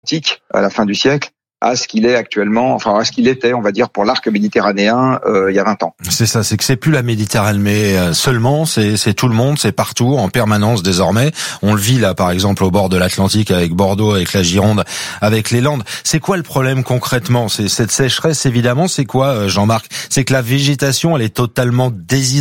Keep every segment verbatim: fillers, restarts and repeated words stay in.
à la fin du siècle à ce qu'il est actuellement, enfin à ce qu'il était, on va dire, pour l'arc méditerranéen euh, il y a vingt ans. C'est ça, c'est que c'est plus la Méditerranée seulement, c'est c'est tout le monde, c'est partout, en permanence désormais. On le vit là, par exemple, au bord de l'Atlantique avec Bordeaux, avec la Gironde, avec les Landes. C'est quoi le problème concrètement ? C'est cette sécheresse, évidemment. C'est quoi, Jean-Marc ? C'est que la végétation, elle est totalement déshydratée ?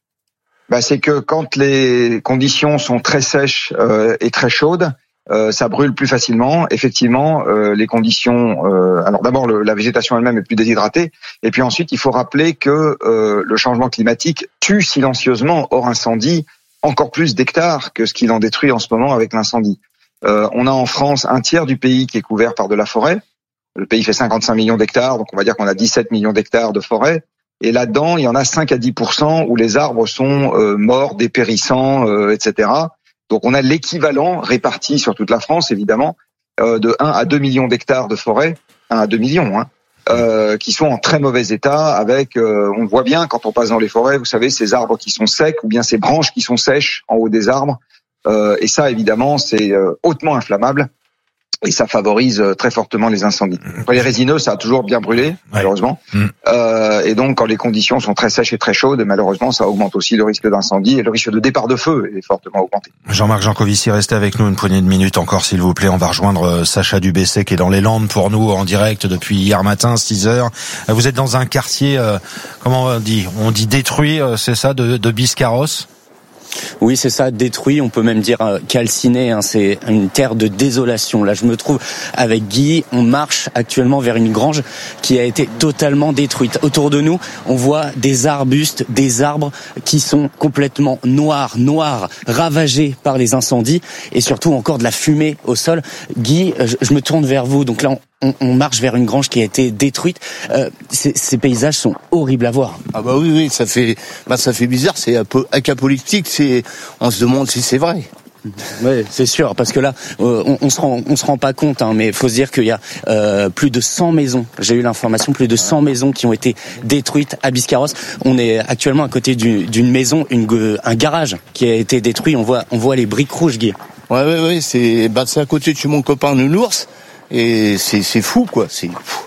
Bah, c'est que quand les conditions sont très sèches euh, et très chaudes, Euh, ça brûle plus facilement. Effectivement, euh, les conditions. Euh, alors d'abord, le, la végétation elle-même est plus déshydratée, et puis ensuite, il faut rappeler que euh, le changement climatique tue silencieusement, hors incendie, encore plus d'hectares que ce qu'il en détruit en ce moment avec l'incendie. Euh, on a en France un tiers du pays qui est couvert par de la forêt. Le pays fait cinquante-cinq millions d'hectares, donc on va dire qu'on a dix-sept millions d'hectares de forêt. Et là-dedans, il y en a cinq à dix pour cent où les arbres sont euh, morts, dépérissants, euh, et cetera. Donc on a l'équivalent réparti sur toute la France, évidemment, euh, de un à deux millions d'hectares de forêt, un à deux millions, hein, euh, qui sont en très mauvais état. Avec, euh, on voit bien quand on passe dans les forêts, vous savez, ces arbres qui sont secs ou bien ces branches qui sont sèches en haut des arbres. Euh, et ça, évidemment, c'est euh, hautement inflammable. Et ça favorise très fortement les incendies. Pour les résineux, ça a toujours bien brûlé, malheureusement. Ouais. Mmh. Euh, et donc, quand les conditions sont très sèches et très chaudes, malheureusement, ça augmente aussi le risque d'incendie et le risque de départ de feu est fortement augmenté. Jean-Marc Jancovici, restez avec nous une poignée de minutes encore, s'il vous plaît. On va rejoindre Sacha Dubessé qui est dans les Landes pour nous en direct depuis hier matin, six heures. Vous êtes dans un quartier, euh, comment on dit, on dit détruit, c'est ça, de, de Biscarrosse ? Oui, c'est ça, détruit, on peut même dire euh, calciné, hein, c'est une terre de désolation. Là, je me trouve avec Guy, on marche actuellement vers une grange qui a été totalement détruite. Autour de nous, on voit des arbustes, des arbres qui sont complètement noirs, noirs, ravagés par les incendies et surtout encore de la fumée au sol. Guy, je, je me tourne vers vous, donc là, on On, on marche vers une grange qui a été détruite. Euh, ces, ces paysages sont horribles à voir. Ah bah oui, oui, ça fait, bah ça fait bizarre. C'est un peu apocalyptique. C'est, on se demande si c'est vrai. Oui, c'est sûr, parce que là, euh, on, on se rend, on se rend pas compte, hein, mais il faut se dire qu'il y a euh, plus de cent maisons. J'ai eu l'information, plus de cent maisons qui ont été détruites à Biscarrosse. On est actuellement à côté d'une, d'une maison, une, un garage qui a été détruit. On voit, on voit les briques rouges, Guy. Ouais, ouais, ouais. C'est, bah c'est à côté de chez mon copain Nounours. Et c'est, c'est fou, quoi. C'est fou.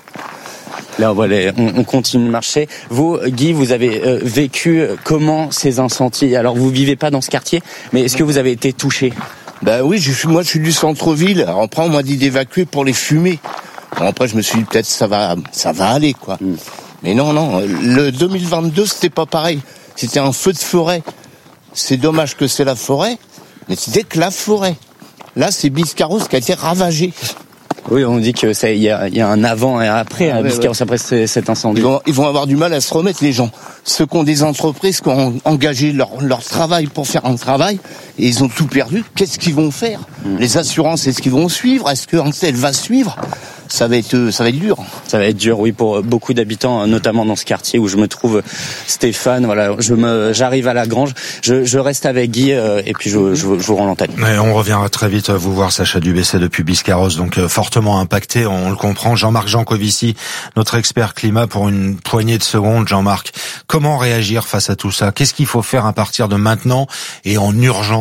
Là, voilà, on, on continue de marcher. Vous, Guy, vous avez euh, vécu comment ces incendies ? Alors, vous vivez pas dans ce quartier, mais est-ce que vous avez été touché ? Ben oui, je suis, moi, je suis du centre-ville. Alors, après, on m'a dit d'évacuer pour les fumées. Bon, après, je me suis dit peut-être ça va, ça va aller, quoi. Mm. Mais non, non. Le deux mille vingt-deux, c'était pas pareil. C'était un feu de forêt. C'est dommage que c'est la forêt, mais c'était que la forêt. Là, c'est Biscarrosse qui a été ravagé. Oui, on dit que ça, il y a, il y a un avant et un après, ah, à Biscarrosse, ouais, ouais. Après cet incendie. Ils vont, ils vont avoir du mal à se remettre, les gens. Ceux qui ont des entreprises, qui ont engagé leur, leur travail pour faire un travail, et ils ont tout perdu. Qu'est-ce qu'ils vont faire ? mmh. Les assurances, est-ce qu'ils vont suivre ? Est-ce que Ansel va suivre ? Ça va être, ça va être dur. Ça va être dur, oui, pour beaucoup d'habitants, notamment dans ce quartier où je me trouve, Stéphane. Voilà, je me, j'arrive à la grange, je, je reste avec Guy euh, et puis je, je, je vous rends l'antenne. Et on reviendra très vite vous voir, Sacha Dubessé depuis Biscarrosse, donc euh, fortement impacté, on le comprend. Jean-Marc Jancovici, notre expert climat, pour une poignée de secondes. Jean-Marc, comment réagir face à tout ça ? Qu'est-ce qu'il faut faire à partir de maintenant et en urgence ?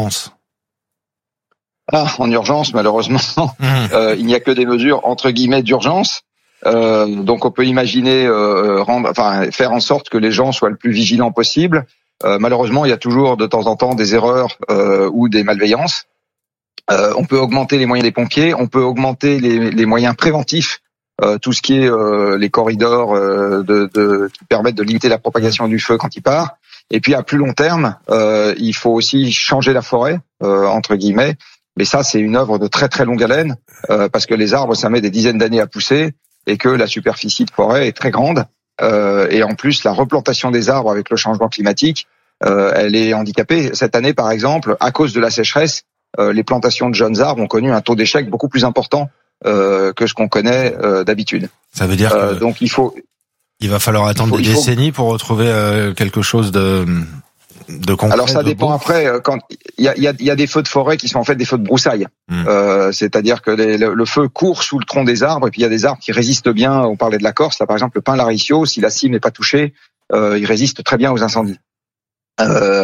Ah, en urgence, malheureusement, mmh. euh, il n'y a que des mesures entre guillemets d'urgence. Euh, donc, on peut imaginer euh, rendre, enfin, faire en sorte que les gens soient le plus vigilants possible. Euh, malheureusement, il y a toujours de temps en temps des erreurs euh, ou des malveillances. Euh, on peut augmenter les moyens des pompiers, on peut augmenter les, les moyens préventifs, euh, tout ce qui est euh, les corridors euh, de, de, qui permettent de limiter la propagation du feu quand il part. Et puis, à plus long terme, euh, il faut aussi changer la forêt, euh, entre guillemets. Mais ça, c'est une œuvre de très très longue haleine, euh, parce que les arbres, ça met des dizaines d'années à pousser, et que la superficie de forêt est très grande. Euh, et en plus, la replantation des arbres avec le changement climatique, euh, elle est handicapée. Cette année, par exemple, à cause de la sécheresse, euh, les plantations de jeunes arbres ont connu un taux d'échec beaucoup plus important euh, que ce qu'on connaît euh, d'habitude. Ça veut dire euh, que donc il faut. Il va falloir attendre faut, des décennies faut... pour retrouver euh, quelque chose de. De concret, alors ça de dépend beau. Après quand il y a, y, a, y a des feux de forêt qui sont en fait des feux de broussailles, mmh. euh, c'est-à-dire que les, le, le feu court sous le tronc des arbres et puis il y a des arbres qui résistent bien. On parlait de la Corse, là par exemple le pin laricio, si la cime n'est pas touchée, euh, il résiste très bien aux incendies. Euh,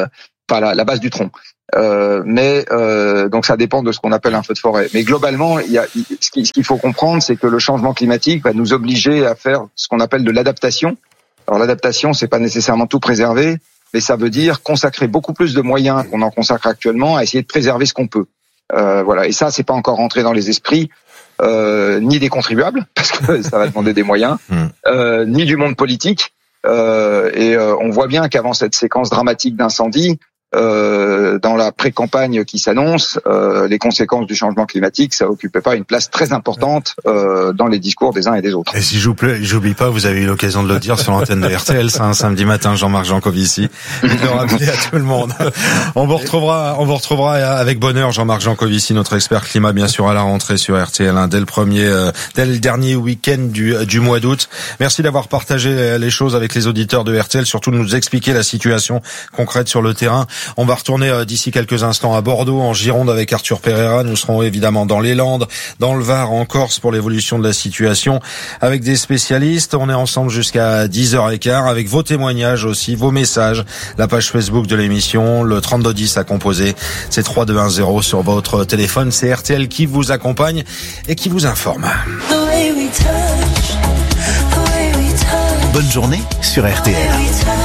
enfin la, la base du tronc. Euh, mais euh, donc ça dépend de ce qu'on appelle un feu de forêt. Mais globalement, il y a, ce qu'il faut comprendre, c'est que le changement climatique va nous obliger à faire ce qu'on appelle de l'adaptation. Alors l'adaptation, c'est pas nécessairement tout préserver, mais ça veut dire consacrer beaucoup plus de moyens qu'on en consacre actuellement à essayer de préserver ce qu'on peut. Euh, voilà. Et ça, c'est pas encore rentré dans les esprits euh, ni des contribuables, parce que ça va demander des moyens, euh, ni du monde politique. Euh, et euh, on voit bien qu'avant cette séquence dramatique d'incendie, Euh, dans la pré-campagne qui s'annonce, euh, les conséquences du changement climatique, ça occupait pas une place très importante euh, dans les discours des uns et des autres. Et si j'oublie pas, vous avez eu l'occasion de le dire sur l'antenne de R T L, c'est un samedi matin, Jean-Marc Jancovici, de le rappeler à tout le monde. On vous retrouvera, on vous retrouvera avec bonheur, Jean-Marc Jancovici, notre expert climat, bien sûr, à la rentrée sur R T L, hein, dès le premier, euh, dès le dernier week-end du, du mois d'août. Merci d'avoir partagé les choses avec les auditeurs de R T L, surtout de nous expliquer la situation concrète sur le terrain. On va retourner euh, d'ici quelques instants à Bordeaux, en Gironde, avec Arthur Pereira. Nous serons évidemment dans les Landes, dans le Var, en Corse, pour l'évolution de la situation, avec des spécialistes. On est ensemble jusqu'à dix heures quinze, avec vos témoignages aussi, vos messages, la page Facebook de l'émission, le trente-deux dix à composer. C'est trois deux un zéro sur votre téléphone. C'est R T L qui vous accompagne et qui vous informe. Bonne journée sur R T L.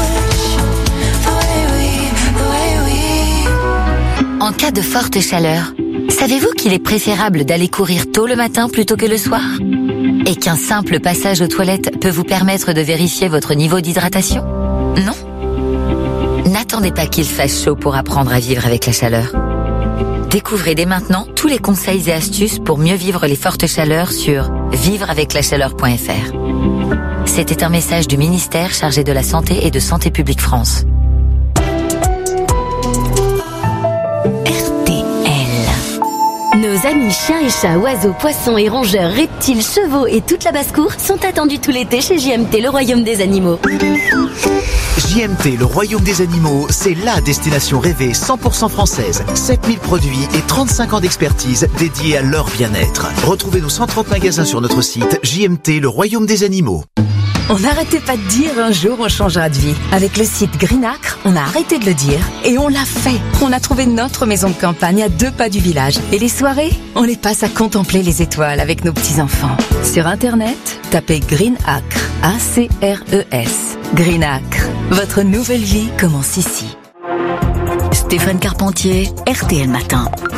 En cas de forte chaleur, savez-vous qu'il est préférable d'aller courir tôt le matin plutôt que le soir ? Et qu'un simple passage aux toilettes peut vous permettre de vérifier votre niveau d'hydratation ? Non ? N'attendez pas qu'il fasse chaud pour apprendre à vivre avec la chaleur. Découvrez dès maintenant tous les conseils et astuces pour mieux vivre les fortes chaleurs sur vivre avec la chaleur point f r. C'était un message du ministère chargé de la Santé et de Santé publique France. Nos amis chiens et chats, oiseaux, poissons et rongeurs, reptiles, chevaux et toute la basse-cour sont attendus tout l'été chez J M T, le royaume des animaux. J M T, le royaume des animaux, c'est la destination rêvée cent pour cent française. sept mille produits et trente-cinq ans d'expertise dédiés à leur bien-être. Retrouvez nos cent trente magasins sur notre site J M T, le royaume des animaux. On n'arrêtait pas de dire un jour on changera de vie. Avec le site Greenacre, on a arrêté de le dire et on l'a fait. On a trouvé notre maison de campagne à deux pas du village. Et les soirées, on les passe à contempler les étoiles avec nos petits-enfants. Sur Internet, tapez Greenacre, A C R E S. Greenacre, votre nouvelle vie commence ici. Stéphane Carpentier, R T L Matin.